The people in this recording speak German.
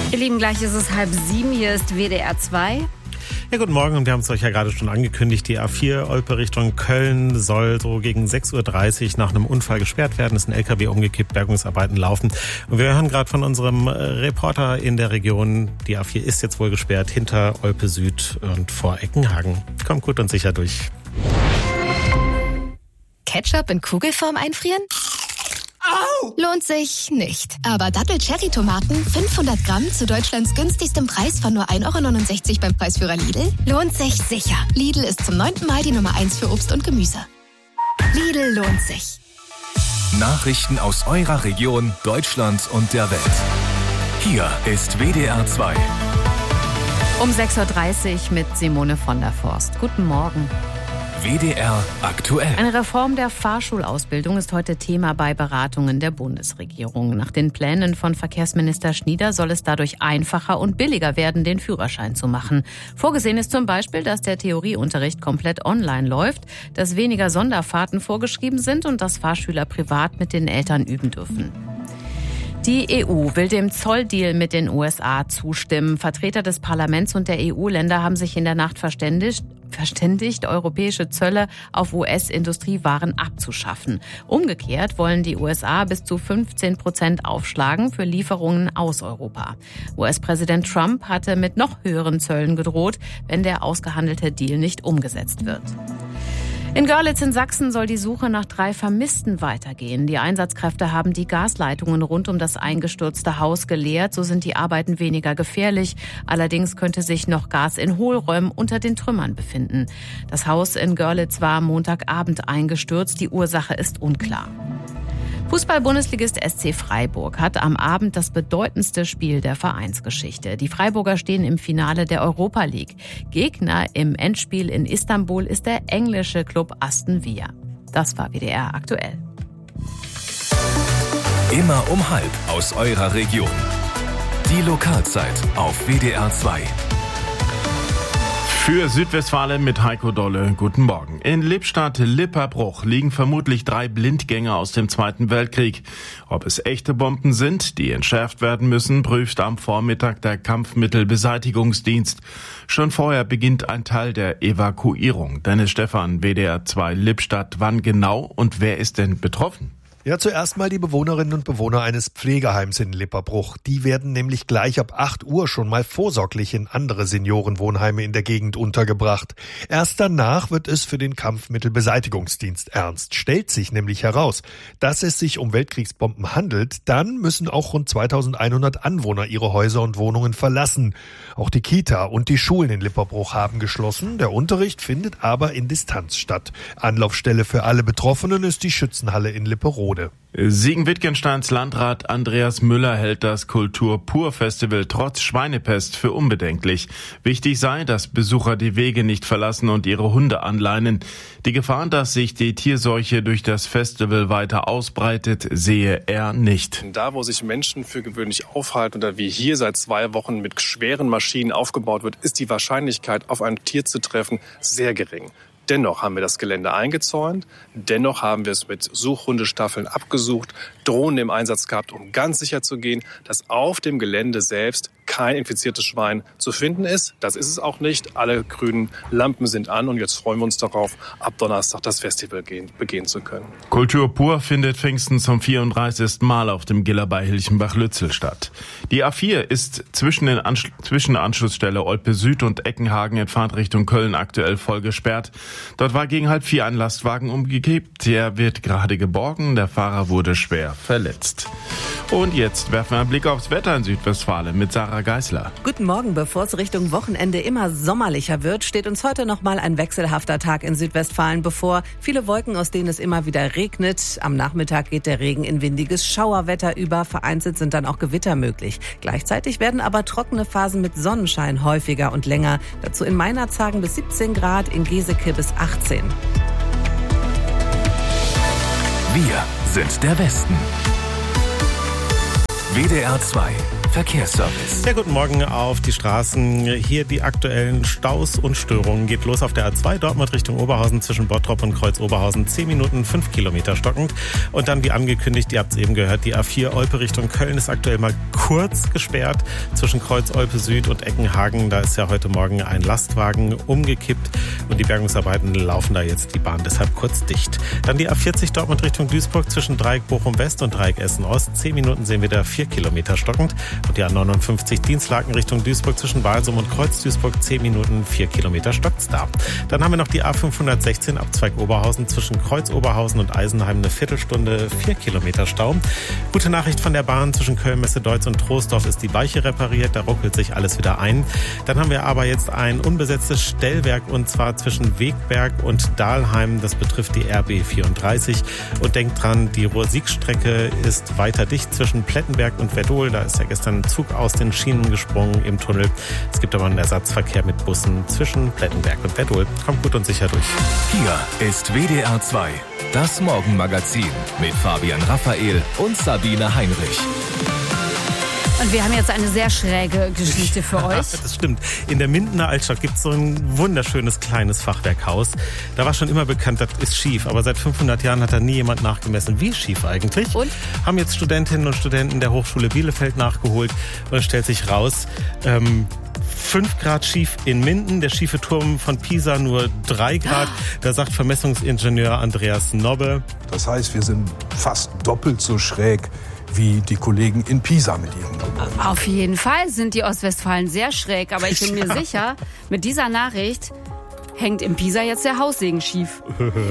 Ihr Lieben, gleich ist es 6:30. Hier ist WDR 2. Ja, guten Morgen. Und wir haben es euch ja gerade schon angekündigt. Die A4 Olpe Richtung Köln soll so gegen 6:30 Uhr nach einem Unfall gesperrt werden. Es ist ein LKW umgekippt, Bergungsarbeiten laufen. Und wir hören gerade von unserem Reporter in der Region, die A4 ist jetzt wohl gesperrt hinter Olpe Süd und vor Eckenhagen. Kommt gut und sicher durch. Ketchup in Kugelform einfrieren? Au! Lohnt sich nicht. Aber Dattel-Cherry-Tomaten 500 Gramm zu Deutschlands günstigstem Preis von nur 1,69 € beim Preisführer Lidl? Lohnt sich sicher. Lidl ist zum 9. Mal die Nummer 1 für Obst und Gemüse. Lidl lohnt sich. Nachrichten aus eurer Region, Deutschland und der Welt. Hier ist WDR 2. Um 6:30 Uhr mit Simone von der Forst. Guten Morgen. WDR aktuell. Eine Reform der Fahrschulausbildung ist heute Thema bei Beratungen der Bundesregierung. Nach den Plänen von Verkehrsminister Schnieder soll es dadurch einfacher und billiger werden, den Führerschein zu machen. Vorgesehen ist zum Beispiel, dass der Theorieunterricht komplett online läuft, dass weniger Sonderfahrten vorgeschrieben sind und dass Fahrschüler privat mit den Eltern üben dürfen. Die EU will dem Zolldeal mit den USA zustimmen. Vertreter des Parlaments und der EU-Länder haben sich in der Nacht verständigt, europäische Zölle auf US-Industriewaren abzuschaffen. Umgekehrt wollen die USA bis zu 15% aufschlagen für Lieferungen aus Europa. US-Präsident Trump hatte mit noch höheren Zöllen gedroht, wenn der ausgehandelte Deal nicht umgesetzt wird. In Görlitz in Sachsen soll die Suche nach 3 Vermissten weitergehen. Die Einsatzkräfte haben die Gasleitungen rund um das eingestürzte Haus geleert. So sind die Arbeiten weniger gefährlich. Allerdings könnte sich noch Gas in Hohlräumen unter den Trümmern befinden. Das Haus in Görlitz war Montagabend eingestürzt. Die Ursache ist unklar. Fußball-Bundesligist SC Freiburg hat am Abend das bedeutendste Spiel der Vereinsgeschichte. Die Freiburger stehen im Finale der Europa League. Gegner im Endspiel in Istanbul ist der englische Club Aston Villa. Das war WDR aktuell. Immer um 12:30 aus eurer Region. Die Lokalzeit auf WDR 2. Für Südwestfalen mit Heiko Dolle. Guten Morgen. In Lippstadt-Lipperbruch liegen vermutlich 3 Blindgänger aus dem Zweiten Weltkrieg. Ob es echte Bomben sind, die entschärft werden müssen, prüft am Vormittag der Kampfmittelbeseitigungsdienst. Schon vorher beginnt ein Teil der Evakuierung. Dennis Stephan, WDR 2 Lippstadt. Wann genau und wer ist denn betroffen? Ja, zuerst mal die Bewohnerinnen und Bewohner eines Pflegeheims in Lipperbruch. Die werden nämlich gleich ab 8 Uhr schon mal vorsorglich in andere Seniorenwohnheime in der Gegend untergebracht. Erst danach wird es für den Kampfmittelbeseitigungsdienst ernst. Stellt sich nämlich heraus, dass es sich um Weltkriegsbomben handelt, dann müssen auch rund 2100 Anwohner ihre Häuser und Wohnungen verlassen. Auch die Kita und die Schulen in Lipperbruch haben geschlossen. Der Unterricht findet aber in Distanz statt. Anlaufstelle für alle Betroffenen ist die Schützenhalle in Lipperode. Siegen-Wittgensteins Landrat Andreas Müller hält das Kultur-Pur-Festival trotz Schweinepest für unbedenklich. Wichtig sei, dass Besucher die Wege nicht verlassen und ihre Hunde anleinen. Die Gefahr, dass sich die Tierseuche durch das Festival weiter ausbreitet, sehe er nicht. Da, wo sich Menschen für gewöhnlich aufhalten oder wie hier seit 2 Wochen mit schweren Maschinen aufgebaut wird, ist die Wahrscheinlichkeit, auf ein Tier zu treffen, sehr gering. Dennoch haben wir das Gelände eingezäunt, dennoch haben wir es mit Suchhundestaffeln abgesucht, Drohnen im Einsatz gehabt, um ganz sicher zu gehen, dass auf dem Gelände selbst kein infiziertes Schwein zu finden ist. Das ist es auch nicht. Alle grünen Lampen sind an und jetzt freuen wir uns darauf, ab Donnerstag das Festival begehen zu können. Kultur pur findet Pfingsten zum 34. Mal auf dem Giller bei Hilchenbach-Lützel statt. Die A4 ist zwischen der Anschlussstelle Olpe Süd und Eckenhagen in Fahrtrichtung Köln aktuell voll gesperrt. Dort war gegen 3:30 ein Lastwagen umgekippt. Der wird gerade geborgen. Der Fahrer wurde schwer verletzt. Und jetzt werfen wir einen Blick aufs Wetter in Südwestfalen mit Sarah Geisler. Guten Morgen. Bevor es Richtung Wochenende immer sommerlicher wird, steht uns heute noch mal ein wechselhafter Tag in Südwestfalen bevor. Viele Wolken, aus denen es immer wieder regnet. Am Nachmittag geht der Regen in windiges Schauerwetter über. Vereinzelt sind dann auch Gewitter möglich. Gleichzeitig werden aber trockene Phasen mit Sonnenschein häufiger und länger. Dazu in Meinerzhagen bis 17 Grad, in Geseke bis 18. Wir sind der Westen. WDR 2 Verkehrsservice. Sehr guten Morgen auf die Straßen. Hier die aktuellen Staus und Störungen. Geht los auf der A2 Dortmund Richtung Oberhausen zwischen Bottrop und Kreuz-Oberhausen. 10 Minuten, 5 Kilometer stockend. Und dann, wie angekündigt, ihr habt es eben gehört, die A4 Olpe Richtung Köln ist aktuell mal kurz gesperrt zwischen Kreuz-Olpe Süd und Eckenhagen. Da ist ja heute Morgen ein Lastwagen umgekippt und die Bergungsarbeiten laufen da jetzt die Bahn deshalb kurz dicht. Dann die A40 Dortmund Richtung Duisburg zwischen Dreieck Bochum West und Dreieck Essen Ost. 10 Minuten sehen wir da 4 Kilometer stockend. Und die A59 Dienstlaken Richtung Duisburg zwischen Walsum und Kreuz Duisburg. 10 Minuten, 4 Kilometer stockt's da. Dann haben wir noch die A516 Abzweig Oberhausen zwischen Kreuz Oberhausen und Eisenheim. Eine Viertelstunde, 4 Kilometer Stau. Gute Nachricht von der Bahn: zwischen Köln, Messe-Deutz und Troisdorf ist die Weiche repariert. Da ruckelt sich alles wieder ein. Dann haben wir aber jetzt ein unbesetztes Stellwerk und zwar zwischen Wegberg und Dahlheim. Das betrifft die RB 34. Und denkt dran, die Ruhr-Sieg-Strecke ist weiter dicht zwischen Plettenberg und Werdohl. Da ist ja gestern ein Zug aus den Schienen gesprungen im Tunnel. Es gibt aber einen Ersatzverkehr mit Bussen zwischen Plettenberg und Werdohl. Kommt gut und sicher durch. Hier ist WDR 2, das Morgenmagazin mit Fabian Raphael und Sabine Heinrich. Und wir haben jetzt eine sehr schräge Geschichte für euch. Das stimmt. In der Mindener Altstadt gibt es so ein wunderschönes kleines Fachwerkhaus. Da war schon immer bekannt, das ist schief. Aber seit 500 Jahren hat da nie jemand nachgemessen. Wie schief eigentlich? Und? Haben jetzt Studentinnen und Studenten der Hochschule Bielefeld nachgeholt. Und es stellt sich raus, 5 Grad schief in Minden, der schiefe Turm von Pisa nur 3 Grad. Da sagt Vermessungsingenieur Andreas Nobbe: Das heißt, wir sind fast doppelt so schräg wie die Kollegen in Pisa mit ihren Gebäuden. Auf jeden Fall sind die Ostwestfalen sehr schräg, aber ich bin mir sicher, mit dieser Nachricht hängt in Pisa jetzt der Haussegen schief.